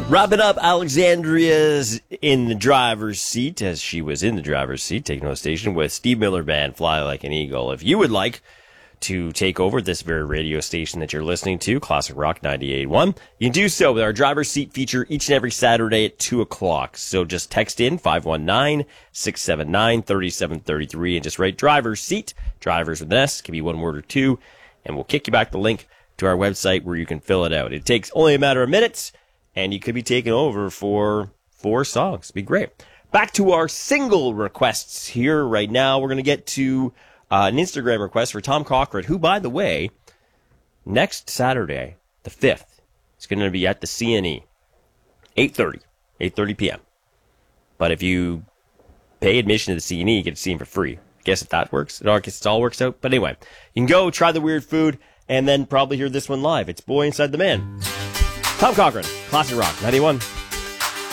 Wrapping up, Alexandria's in the driver's seat, as she was in the driver's seat, taking over the station with Steve Miller Band, Fly Like an Eagle. If you would like to take over this very radio station that you're listening to, Classic Rock 98.1, you can do so with our driver's seat feature each and every Saturday at 2 o'clock. So just text in 519-679-3733 and just write driver's seat, drivers with an S, can be one word or two, and we'll kick you back the link to our website where you can fill it out. It takes only a matter of minutes, and you could be taken over for 4 songs. It'd be great. Back to our single requests here right now. We're going to get to an Instagram request for Tom Cochran, who, by the way, next Saturday, the 5th, is going to be at the CNE, 8:30 p.m. But if you pay admission to the CNE, you get to see him for free. I guess if that works. I guess it all works out. But anyway, you can go try the weird food and then probably hear this one live. It's Boy Inside the Man. Tom Cochran, Classic Rock 91.